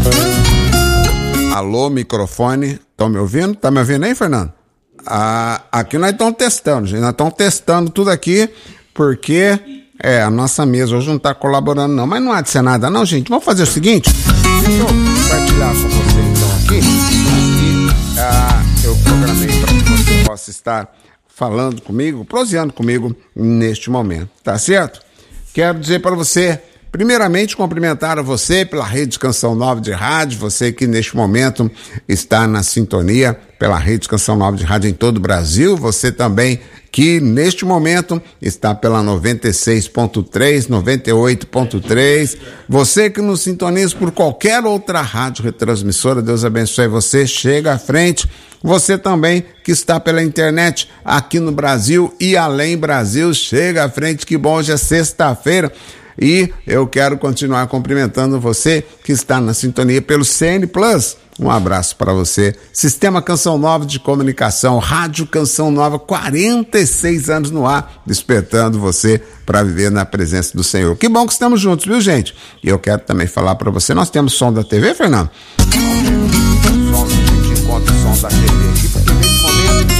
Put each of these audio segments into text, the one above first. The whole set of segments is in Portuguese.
Alô, microfone, estão me ouvindo? Tá me ouvindo aí, Fernando? Aqui nós estamos testando, gente. Nós estamos testando tudo aqui, porque a nossa mesa hoje não está colaborando não. Mas não há de ser nada não, gente. Vamos fazer o seguinte. Deixa eu compartilhar com você então aqui. Eu programei para que você possa estar falando comigo, proseando comigo neste momento. Tá certo? Quero dizer para você, primeiramente, cumprimentar a você pela Rede Canção Nova de Rádio, você que neste momento está na sintonia pela Rede Canção Nova de Rádio em todo o Brasil, você também que neste momento está pela 96.3, 98.3, você que nos sintoniza por qualquer outra rádio retransmissora, Deus abençoe você, chega à frente. Você também que está pela internet aqui no Brasil e além Brasil, chega à frente, que bom, hoje é sexta-feira. E eu quero continuar cumprimentando você que está na sintonia pelo CN Plus. Um abraço para você. Sistema Canção Nova de Comunicação, Rádio Canção Nova, 46 anos no ar, despertando você para viver na presença do Senhor. Que bom que estamos juntos, viu, gente? E eu quero também falar para você, nós temos som da TV, Fernando? A gente encontra o som da TV aqui, porque nesse momento,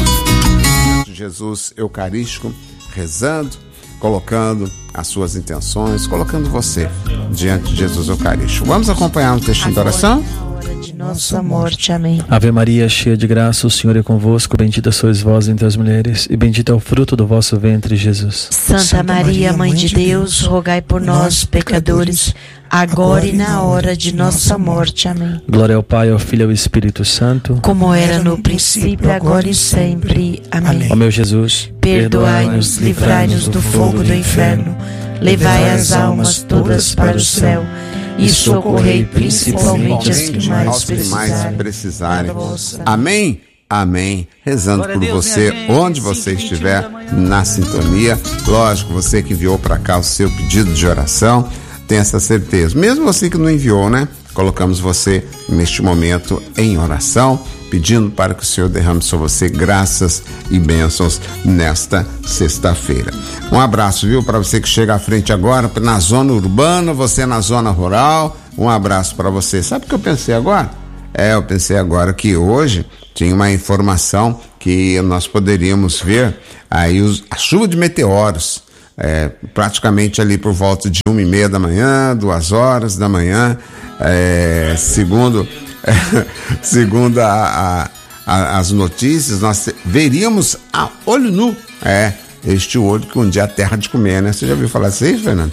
Jesus Eucarístico, rezando, colocando as suas intenções, colocando você diante de Jesus Eucarístico. Vamos acompanhar um textinho de oração? De nossa morte. Amém. Ave Maria, cheia de graça, o Senhor é convosco, bendita sois vós entre as mulheres, e bendito é o fruto do vosso ventre, Jesus. Santa Maria, Mãe de Deus, rogai por nós, pecadores, agora e na hora de nossa morte. Amém. Glória ao Pai, ao Filho e ao Espírito Santo, como era no princípio, agora e sempre. Amém. Ó meu Jesus, perdoai-nos, livrai-nos do fogo do inferno, levai as almas todas para o céu e socorrei principalmente as que mais precisarem. Amém? Amém. Rezando por você, onde você estiver na sintonia. Lógico, você que enviou para cá o seu pedido de oração, tem essa certeza. Mesmo você que não enviou, né? Colocamos você neste momento em oração, pedindo para que o Senhor derrame sobre você graças e bênçãos nesta sexta-feira. Um abraço, viu, para você que chega à frente agora, na zona urbana, você na zona rural, um abraço para você. Sabe o que eu pensei agora? Eu pensei agora que hoje tinha uma informação que nós poderíamos ver aí a chuva de meteoros, praticamente ali por volta de 1h30 da manhã, 2h da manhã, segundo as notícias, nós veríamos a olho nu, este olho que um dia a terra de comer, né? Você já ouviu falar assim, Fernando?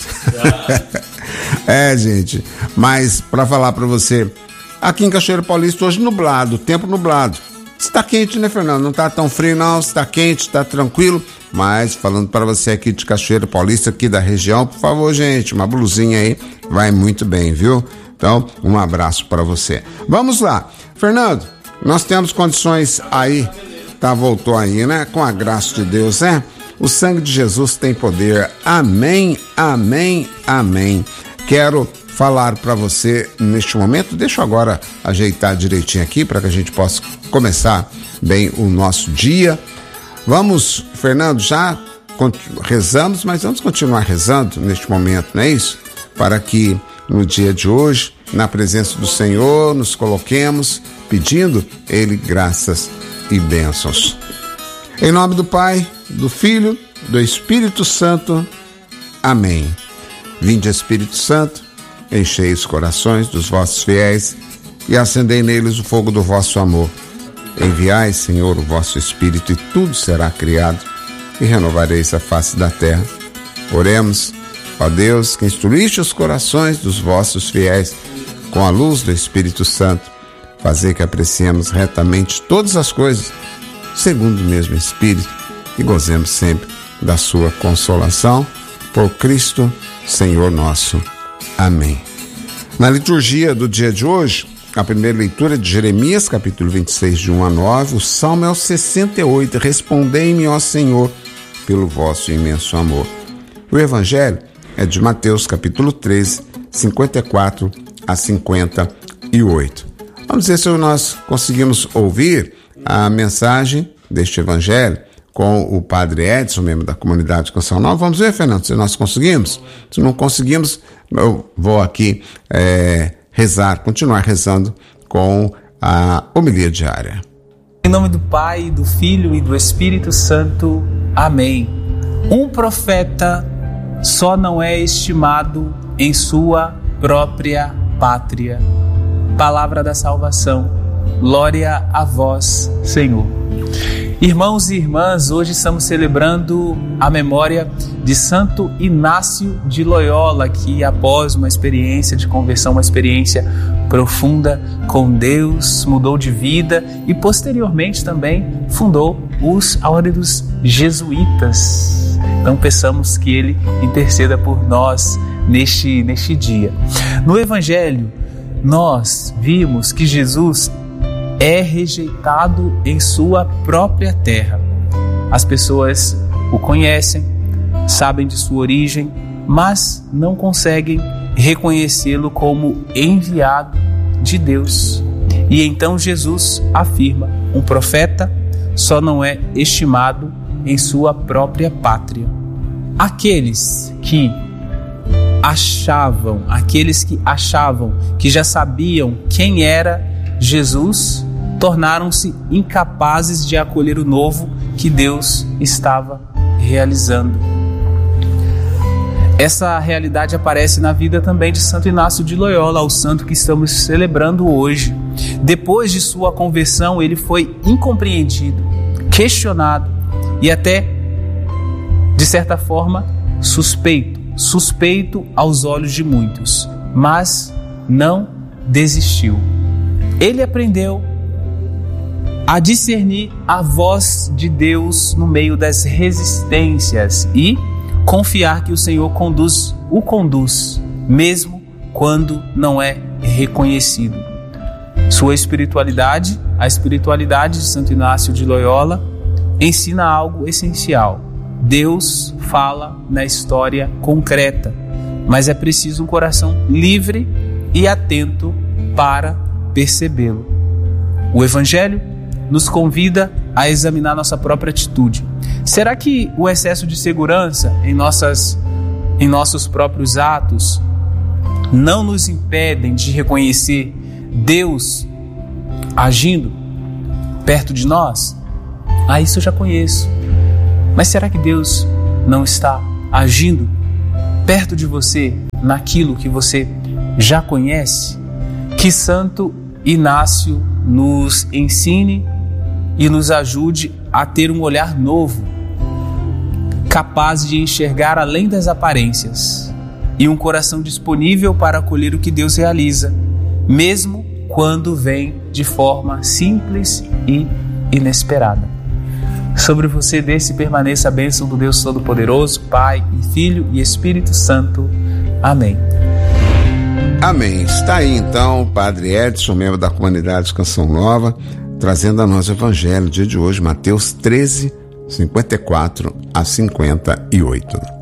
Gente, mas para falar para você, aqui em Cachoeira Paulista hoje nublado, tempo nublado. Está quente, né, Fernando? Não está tão frio não, está quente, está tranquilo, mas falando para você aqui de Cachoeira Paulista, aqui da região, por favor, gente, uma blusinha aí vai muito bem, viu? Então, um abraço para você. Vamos lá. Fernando, nós temos condições aí, voltou aí, né? Com a graça de Deus, né? O sangue de Jesus tem poder. Amém, amém, amém. Quero falar para você neste momento, deixa eu agora ajeitar direitinho aqui para que a gente possa começar bem o nosso dia. Vamos, Fernando, já rezamos, mas vamos continuar rezando neste momento, não é isso? Para que no dia de hoje, na presença do Senhor, nos coloquemos pedindo Ele graças e bênçãos. Em nome do Pai, do Filho, do Espírito Santo. Amém. Vinde, Espírito Santo, enchei os corações dos vossos fiéis e acendei neles o fogo do vosso amor. Enviai, Senhor, o vosso Espírito e tudo será criado e renovareis a face da terra. Oremos. Ó Deus, que instruíste os corações dos vossos fiéis com a luz do Espírito Santo, fazer que apreciemos retamente todas as coisas, segundo o mesmo Espírito, e gozemos sempre da sua consolação, por Cristo, Senhor nosso. Amém. Na liturgia do dia de hoje, a primeira leitura de Jeremias, capítulo 26, de 1-9, o Salmo é o 68, Respondei-me, ó Senhor, pelo vosso imenso amor. O Evangelho é de Mateus, capítulo 13, 54-58. Vamos ver se nós conseguimos ouvir a mensagem deste Evangelho com o Padre Edson, membro da comunidade Canção Nova. Vamos ver, Fernando, se nós conseguimos. Se não conseguimos, eu vou aqui continuar rezando com a homilia diária. Em nome do Pai, do Filho e do Espírito Santo. Amém. Um profeta só não é estimado em sua própria pátria. Palavra da salvação. Glória a vós, Senhor. Irmãos e irmãs, hoje estamos celebrando a memória de Santo Inácio de Loyola, que após uma experiência de conversão, uma experiência profunda com Deus, mudou de vida e posteriormente também fundou a Ordem dos Jesuítas. Então peçamos que ele interceda por nós neste dia. No Evangelho, nós vimos que Jesus é rejeitado em sua própria terra. As pessoas o conhecem, sabem de sua origem, mas não conseguem reconhecê-lo como enviado de Deus. E então Jesus afirma: um profeta só não é estimado em sua própria pátria. Aqueles que achavam que já sabiam quem era Jesus, tornaram-se incapazes de acolher o novo que Deus estava realizando. Essa realidade aparece na vida também de Santo Inácio de Loyola, o santo que estamos celebrando hoje. Depois de sua conversão, ele foi incompreendido, questionado e até, de certa forma, suspeito aos olhos de muitos, mas não desistiu. Ele aprendeu a discernir a voz de Deus no meio das resistências e confiar que o Senhor o conduz, mesmo quando não é reconhecido. Sua espiritualidade, a espiritualidade de Santo Inácio de Loyola, ensina algo essencial. Deus fala na história concreta, mas é preciso um coração livre e atento para percebê-lo. O Evangelho nos convida a examinar nossa própria atitude. Será que o excesso de segurança em nossos próprios atos não nos impedem de reconhecer Deus agindo perto de nós? Isso eu já conheço. Mas será que Deus não está agindo perto de você naquilo que você já conhece? Que Santo Inácio nos ensine e nos ajude a ter um olhar novo, capaz de enxergar além das aparências e um coração disponível para acolher o que Deus realiza, mesmo quando vem de forma simples e inesperada. Sobre você desça e permaneça a bênção do Deus Todo-Poderoso, Pai e Filho e Espírito Santo. Amém. Amém. Está aí então o Padre Edson, membro da comunidade Canção Nova, trazendo a nós o Evangelho, dia de hoje, Mateus 13, 54 a 58.